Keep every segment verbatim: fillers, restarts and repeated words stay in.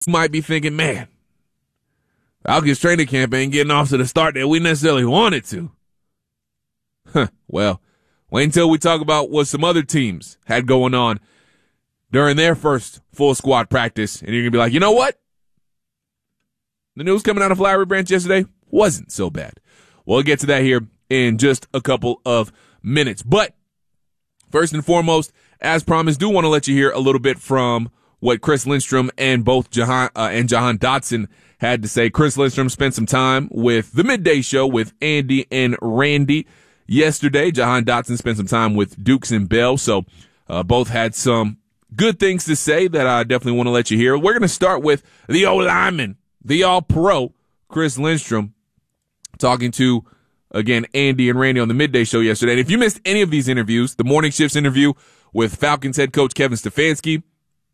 You might be thinking, man, Falcons training camp ain't getting off to the start that we necessarily wanted to. Huh, well, wait until we talk about what some other teams had going on during their first full squad practice, and you're going to be like, you know what? The news coming out of Flowery Branch yesterday wasn't so bad. We'll get to that here in just a couple of minutes. But first and foremost, as promised, do want to let you hear a little bit from what Chris Lindstrom and both Jahan uh, and Jahan Dotson had to say. Chris Lindstrom spent some time with the Midday Show with Andy and Randy yesterday. Jahan Dotson spent some time with Dukes and Bell. So uh, both had some good things to say that I definitely want to let you hear. We're going to start with the O-lineman, the all-pro, Chris Lindstrom, talking to, again, Andy and Randy on the Midday Show yesterday. And if you missed any of these interviews, the Morning Shift's interview with Falcons head coach Kevin Stefanski,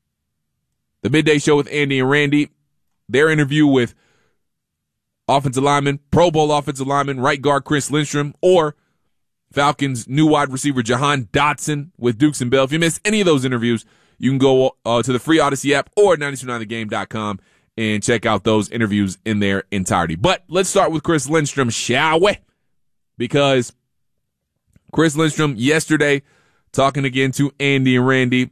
the Midday Show with Andy and Randy, their interview with offensive lineman, Pro Bowl offensive lineman, right guard Chris Lindstrom, or Falcons new wide receiver Jahan Dotson with Dukes and Bell. If you missed any of those interviews, you can go uh, to the free Odyssey app or nine two nine the game dot com and check out those interviews in their entirety. But let's start with Chris Lindstrom, shall we? Because Chris Lindstrom yesterday, talking again to Andy and Randy,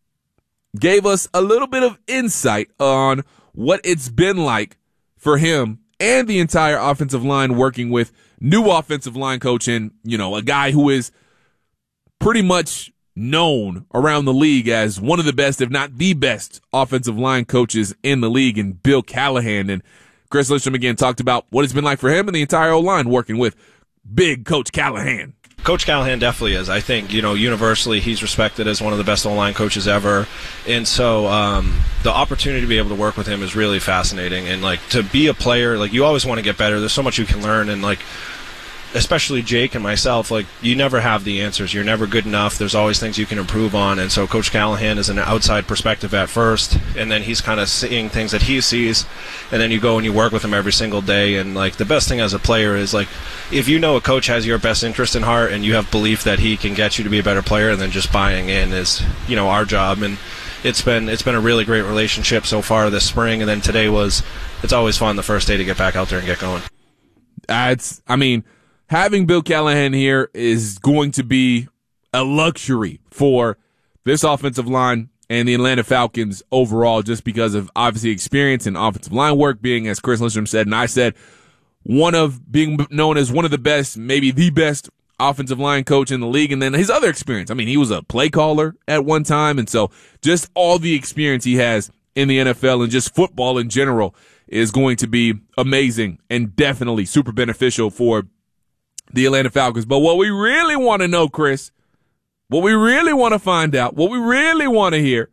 gave us a little bit of insight on what it's been like for him and the entire offensive line working with new offensive line coach and, you know, a guy who is pretty much known around the league as one of the best, if not the best, offensive line coaches in the league, and Bill Callahan. And Chris Lindstrom again talked about what it's been like for him and the entire O-line working with big Coach Callahan. Coach Callahan definitely is. I think, you know, universally he's respected as one of the best O-line coaches ever. And so um, the opportunity to be able to work with him is really fascinating. And, like, to be a player, like, you always want to get better. There's so much you can learn. And, like, especially Jake and myself, like, you never have the answers. You're never good enough. There's always things you can improve on. And so Coach Callahan is an outside perspective at first, and then he's kind of seeing things that he sees, and then you go and you work with him every single day. And, like, the best thing as a player is, like, if you know a coach has your best interest in heart and you have belief that he can get you to be a better player, and then just buying in is, you know, our job. And it's been it's been a really great relationship so far this spring. And then today was, it's always fun the first day to get back out there and get going. Uh, it's, I mean, having Bill Callahan here is going to be a luxury for this offensive line and the Atlanta Falcons overall, just because of obviously experience and offensive line work, being, as Chris Lindstrom said and I said, one of being known as one of the best, maybe the best offensive line coach in the league. And then his other experience. I mean, he was a play caller at one time. And so just all the experience he has in the N F L and just football in general is going to be amazing and definitely super beneficial for the Atlanta Falcons. But what we really want to know, Chris, what we really want to find out, what we really want to hear,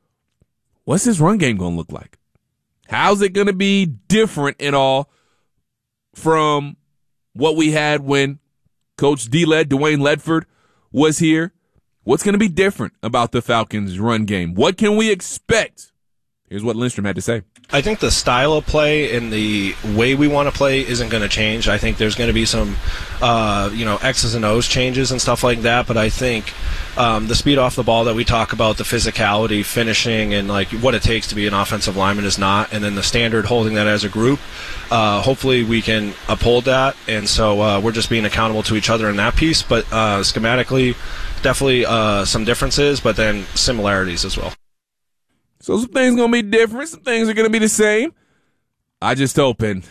what's his run game going to look like? How's it going to be different at all from what we had when Coach D-Led, Dwayne Ledford, was here? What's going to be different about the Falcons' run game? What can we expect? Here's what Lindstrom had to say. I think the style of play and the way we want to play isn't going to change. I think there's going to be some, uh, you know, X's and O's changes and stuff like that. But I think um, the speed off the ball that we talk about, the physicality, finishing, and like what it takes to be an offensive lineman is not. And then the standard holding that as a group, uh, hopefully we can uphold that. And so uh, we're just being accountable to each other in that piece. But uh, schematically, definitely uh, some differences, but then similarities as well. So some things going to be different. Some things are going to be the same. I just hoping.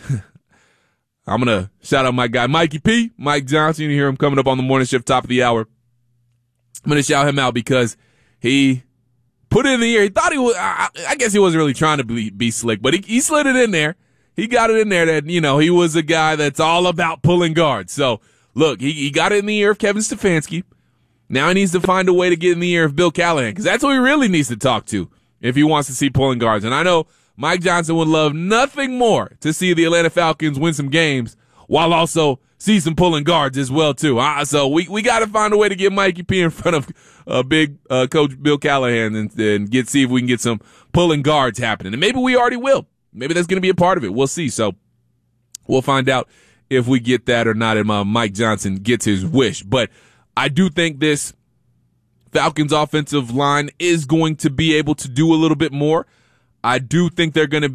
I'm going to shout out my guy, Mikey P, Mike Johnson. You hear him coming up on the morning shift, top of the hour. I'm going to shout him out because he put it in the air. He thought he was, I, I guess he wasn't really trying to be, be slick, but he, he slid it in there. He got it in there that, you know, he was a guy that's all about pulling guards. So, look, he, he got it in the ear of Kevin Stefanski. Now he needs to find a way to get in the ear of Bill Callahan, because that's who he really needs to talk to if he wants to see pulling guards. And I know Mike Johnson would love nothing more to see the Atlanta Falcons win some games while also see some pulling guards as well, too. Uh, so we, we got to find a way to get Mikey P in front of uh, big uh, Coach Bill Callahan and, and get see if we can get some pulling guards happening. And maybe we already will. Maybe that's going to be a part of it. We'll see. So we'll find out if we get that or not, and uh, Mike Johnson gets his wish. But I do think this Falcons offensive line is going to be able to do a little bit more. I do think they're going to